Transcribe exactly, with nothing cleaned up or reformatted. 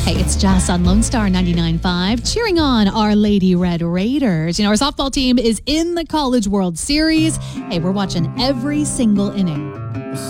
Hey, it's Jess on Lone Star ninety-nine point five, cheering on our Lady Red Raiders. You know, our softball team is in the College World Series. Hey, we're watching every single inning.